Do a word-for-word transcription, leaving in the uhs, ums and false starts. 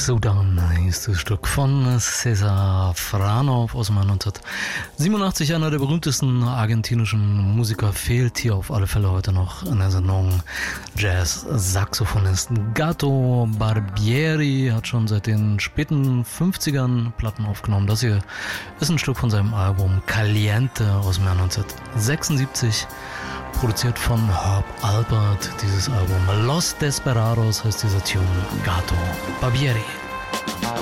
Sudan ist das Stück von Cesar Franov aus dem Jahr neunzehnhundertsiebenundachtzig. Einer der berühmtesten argentinischen Musiker, fehlt hier auf alle Fälle heute noch in der Sendung. Jazz-Saxophonist Gato Barbieri hat schon seit den späten fünfzigern Platten aufgenommen. Das hier ist ein Stück von seinem Album Caliente aus dem Jahr neunzehnhundertsechsundsiebzig. Produziert von Herb Alpert, dieses Album Los Desperados heißt dieser Tune. Gato Barbieri.